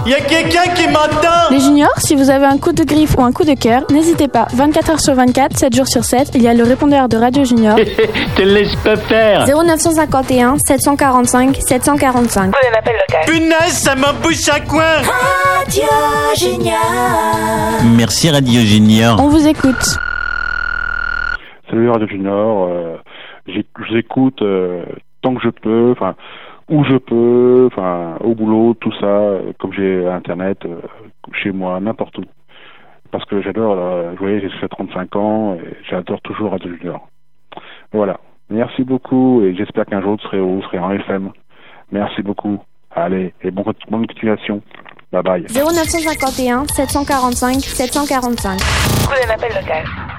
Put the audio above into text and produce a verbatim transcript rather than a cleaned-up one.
y a quelqu'un qui m'entend? Les juniors, si vous avez un coup de griffe ou un coup de cœur, n'hésitez pas. vingt-quatre heures sur vingt-quatre, sept jours sur sept, il y a le répondeur de Radio Junior. Te laisse pas faire. zéro neuf cent cinquante et un sept cent quarante-cinq sept cent quarante-cinq. Prenez un appel local. Punaise, ça m'embouche à coin. Radio Junior. Merci Radio Junior. On vous écoute. Salut Radio Junior. Euh, je vous écoute euh, tant que je peux, enfin où je peux, enfin au boulot, tout ça, euh, comme j'ai Internet euh, chez moi, n'importe où. Parce que j'adore, là, vous voyez, j'ai fait trente-cinq ans et j'adore toujours Radio Junior. Voilà. Merci beaucoup et j'espère qu'un jour vous serez, vous serez en F M. Merci beaucoup. Allez, et bon, bonne continuation. Bye bye. zéro neuf cent cinquante et un sept cent quarante-cinq sept cent quarante-cinq. Prenez un appel local.